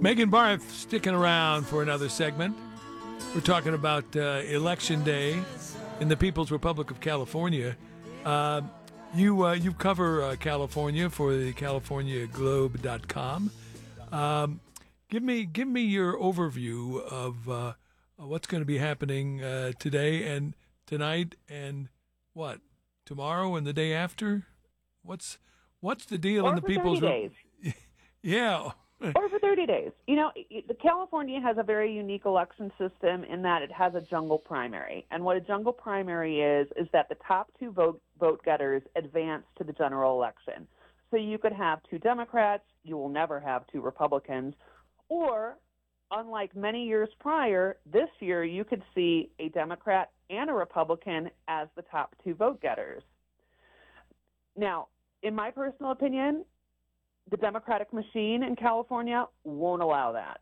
Megan Barth sticking around for another segment. We're talking about Election Day in the People's Republic of California. You cover California for the CaliforniaGlobe.com. Give me your overview of what's going to be happening today and tonight and what tomorrow and the day after. What's the deal in the People's? 30 days. Yeah. Or for 30 days. You know, the California has a very unique election system in that it has a jungle primary. And what a jungle primary is that the top two vote getters advance to the general election. So you could have two Democrats, you will never have two Republicans, or unlike many years prior, this year you could see a Democrat and a Republican as the top two vote getters. Now, in my personal opinion, the Democratic machine in California won't allow that.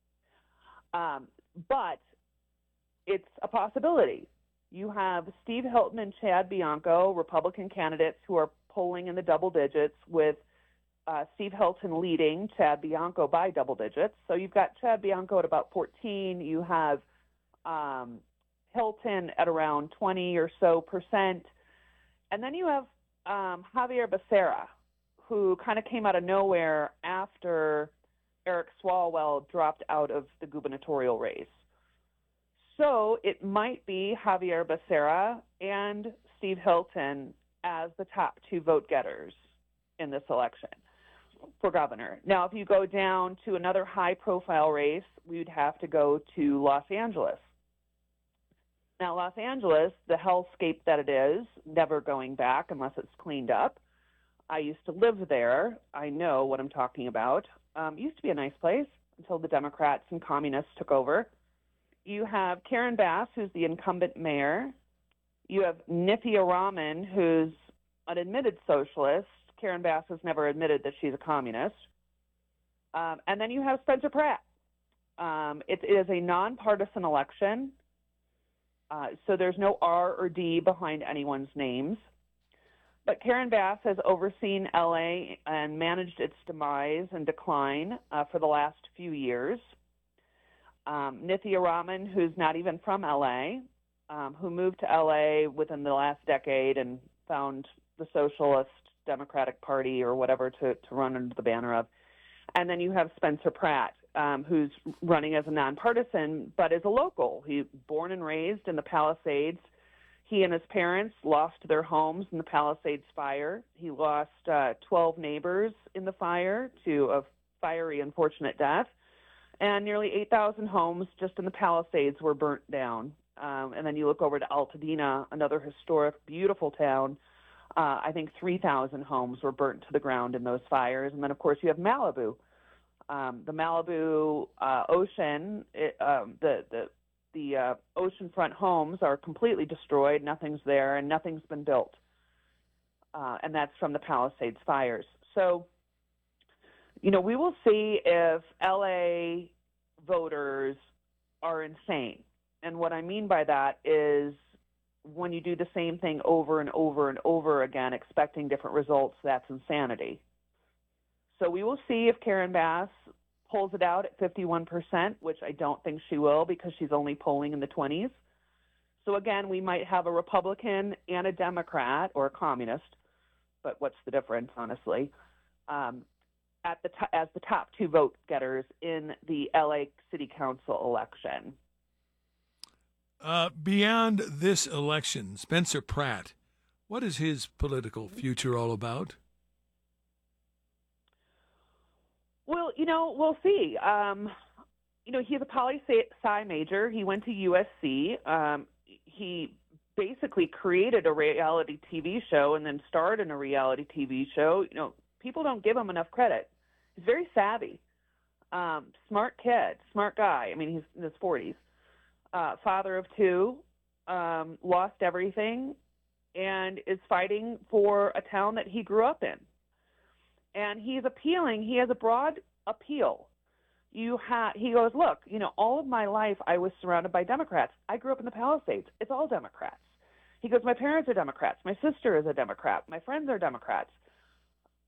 But it's a possibility. You have Steve Hilton and Chad Bianco, Republican candidates who are polling in the double digits, with Steve Hilton leading Chad Bianco by double digits. So you've got Chad Bianco at about 14. You have Hilton at around 20 or so percent. And then you have Javier Becerra, who kind of came out of nowhere after Eric Swalwell dropped out of the gubernatorial race. So it might be Javier Becerra and Steve Hilton as the top two vote getters in this election for governor. Now, if you go down to another high-profile race, we'd have to go to Los Angeles. Now, Los Angeles, the hellscape that it is, never going back unless it's cleaned up. I used to live there. I know what I'm talking about. Used to be a nice place until the Democrats and communists took over. You have Karen Bass, who's the incumbent mayor. You have Nithya Raman, who's an admitted socialist. Karen Bass has never admitted that she's a communist. And then you have Spencer Pratt. It is a nonpartisan election, so there's no R or D behind anyone's names. But Karen Bass has overseen LA and managed its demise and decline for the last few years. Nithya Raman, who's not even from LA, who moved to LA within the last decade and found the Socialist Democratic Party or whatever to run under the banner of. And then you have Spencer Pratt, who's running as a nonpartisan, but is a local. He's born and raised in the Palisades. He and his parents lost their homes in the Palisades fire. He lost 12 neighbors in the fire to a fiery, unfortunate death. And nearly 8,000 homes just in the Palisades were burnt down. And then you look over to Altadena, another historic, beautiful town. I think 3,000 homes were burnt to the ground in those fires. And then, of course, you have Malibu. The Malibu ocean, the oceanfront homes are completely destroyed. Nothing's there, and nothing's been built. And that's from the Palisades fires. So, you know, we will see if LA voters are insane. And what I mean by that is when you do the same thing over and over and over again, expecting different results, that's insanity. So we will see if Karen Bass pulls it out at 51%, which I don't think she will because she's only polling in the 20s. So again, we might have a Republican and a Democrat or a communist, but what's the difference, honestly, as the top two vote getters in the LA City Council election. Beyond this election, Spencer Pratt, what is his political future all about? Well, you know, we'll see. You know, he's a poli-sci major. He went to USC. He basically created a reality TV show and then starred in a reality TV show. You know, people don't give him enough credit. He's very savvy, smart kid, smart guy. I mean, he's in his 40s. Father of two, lost everything, and is fighting for a town that he grew up in. And he's appealing. He has a broad appeal. He goes, look, you know, all of my life I was surrounded by Democrats. I grew up in the Palisades. It's all Democrats. He goes, my parents are Democrats. My sister is a Democrat. My friends are Democrats.